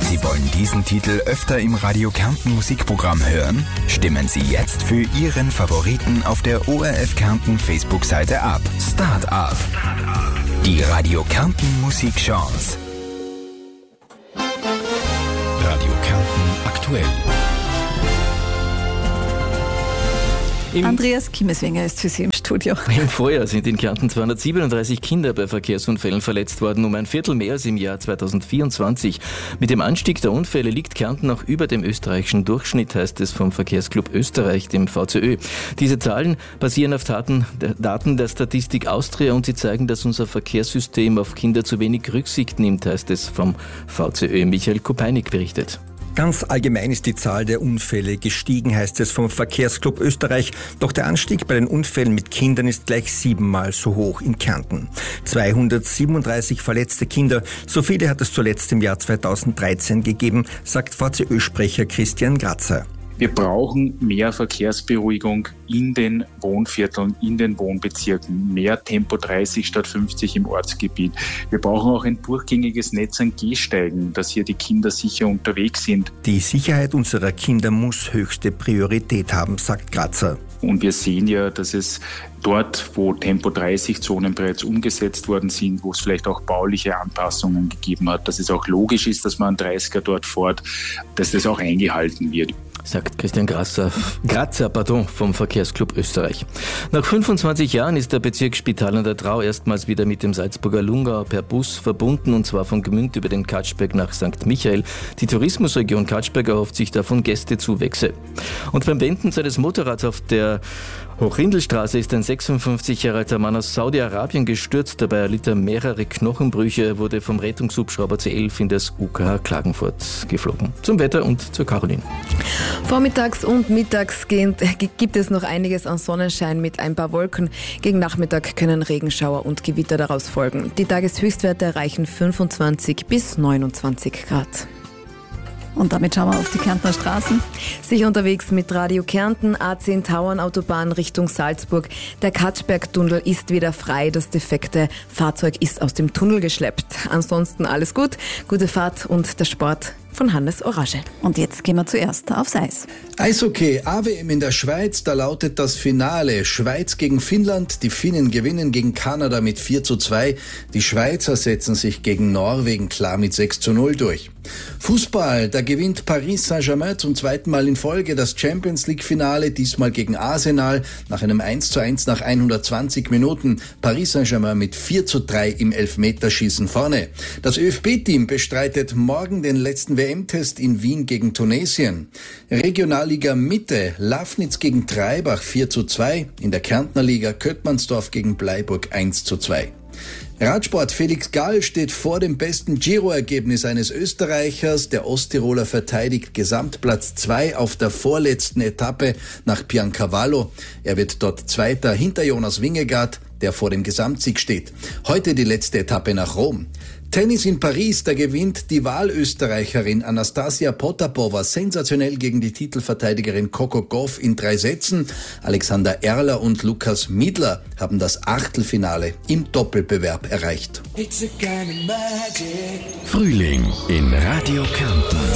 Sie wollen diesen Titel öfter im Radio Kärnten Musikprogramm hören? Stimmen Sie jetzt für Ihren Favoriten auf der ORF Kärnten Facebook-Seite ab. Start up. Die Radio Kärnten Musikchance. Radio Kärnten aktuell. Andreas Kimmeswenger ist für Sie im Studio. Im Vorjahr sind in Kärnten 237 Kinder bei Verkehrsunfällen verletzt worden, um ein Viertel mehr als im Jahr 2024. Mit dem Anstieg der Unfälle liegt Kärnten auch über dem österreichischen Durchschnitt, heißt es vom Verkehrsclub Österreich, dem VCÖ. Diese Zahlen basieren auf Daten der Statistik Austria und sie zeigen, dass unser Verkehrssystem auf Kinder zu wenig Rücksicht nimmt, heißt es vom VCÖ. Michael Kopeinik berichtet. Ganz allgemein ist die Zahl der Unfälle gestiegen, heißt es vom Verkehrsclub Österreich. Doch der Anstieg bei den Unfällen mit Kindern ist gleich 7-mal so hoch in Kärnten. 237 verletzte Kinder, so viele hat es zuletzt im Jahr 2013 gegeben, sagt VCÖ-Sprecher Christian Grazer. Wir brauchen mehr Verkehrsberuhigung in den Wohnvierteln, in den Wohnbezirken, mehr Tempo 30 statt 50 im Ortsgebiet. Wir brauchen auch ein durchgängiges Netz an Gehsteigen, dass hier die Kinder sicher unterwegs sind. Die Sicherheit unserer Kinder muss höchste Priorität haben, sagt Grazer. Und wir sehen ja, dass es dort, wo Tempo-30-Zonen bereits umgesetzt worden sind, wo es vielleicht auch bauliche Anpassungen gegeben hat, dass es auch logisch ist, dass man an 30er dort fährt, dass das auch eingehalten wird. Sagt Christian Grazer vom Verkehrsclub Österreich. Nach 25 Jahren ist der Bezirk Spital an der Drau erstmals wieder mit dem Salzburger Lungau per Bus verbunden, und zwar von Gmünd über den Katschberg nach St. Michael. Die Tourismusregion Katschberg erhofft sich davon Gästezuwächse. Und beim Wenden seines Motorrads auf der Hochrindelstraße ist ein 56 Jahre alter Mann aus Saudi-Arabien gestürzt. Dabei erlitt er mehrere Knochenbrüche. Er wurde vom Rettungshubschrauber C11 in das UKH Klagenfurt geflogen. Zum Wetter und zur Caroline. Vormittags und mittags gibt es noch einiges an Sonnenschein mit ein paar Wolken. Gegen Nachmittag können Regenschauer und Gewitter daraus folgen. Die Tageshöchstwerte erreichen 25 bis 29 Grad. Und damit schauen wir auf die Kärntner Straßen. Sicher unterwegs mit Radio Kärnten, A10 Tauernautobahn Richtung Salzburg. Der Katschberg-Tunnel ist wieder frei. Das defekte Fahrzeug ist aus dem Tunnel geschleppt. Ansonsten alles gut. Gute Fahrt und der Sport von Hannes Orage. Und jetzt gehen wir zuerst aufs Eis. Eishockey, AWM in der Schweiz, da lautet das Finale. Schweiz gegen Finnland, die Finnen gewinnen gegen Kanada mit 4:2. Die Schweizer setzen sich gegen Norwegen klar mit 6:0 durch. Fußball, da gewinnt Paris Saint-Germain zum zweiten Mal in Folge das Champions-League-Finale, diesmal gegen Arsenal, nach einem 1:1 nach 120 Minuten. Paris Saint-Germain mit 4:3 im Elfmeterschießen vorne. Das ÖFB-Team bestreitet morgen den letzten WM-Test in Wien gegen Tunesien. Regionalliga Mitte, Lafnitz gegen Treibach 4:2. In der Kärntner Liga Köttmannsdorf gegen Bleiburg 1:2. Radsport, Felix Gall steht vor dem besten Giro-Ergebnis eines Österreichers. Der Osttiroler verteidigt Gesamtplatz 2 auf der vorletzten Etappe nach Piancavallo. Er wird dort Zweiter hinter Jonas Vingegaard, der vor dem Gesamtsieg steht. Heute die letzte Etappe nach Rom. Tennis in Paris, da gewinnt die Wahlösterreicherin Anastasia Potapova sensationell gegen die Titelverteidigerin Coco Gauff in 3 Sätzen. Alexander Erler und Lukas Miedler haben das Achtelfinale im Doppelbewerb erreicht. Frühling in Radio Kärnten.